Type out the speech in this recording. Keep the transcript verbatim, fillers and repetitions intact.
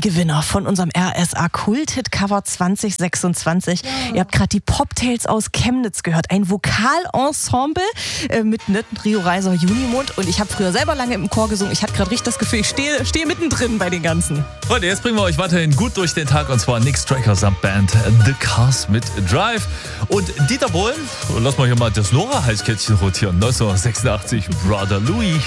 Gewinner von unserem R S A Kult-Hit Cover zwanzig sechsundzwanzig. Ja. Ihr habt gerade die Poptails aus Chemnitz gehört. Ein Vokalensemble äh, mit ne, Rio Reiser Junimond. Und ich habe früher selber lange im Chor gesungen. Ich hatte gerade richtig das Gefühl, ich stehe stehe mittendrin bei den Ganzen. Freunde, jetzt bringen wir euch weiterhin gut durch den Tag. Und zwar Nick Striker samt Band The Cars mit Drive. Und Dieter Bohlen, lass mal hier mal das Nora-Heißkätzchen rotieren. neunzehnhundertsechsundachtzig, Brother Louis.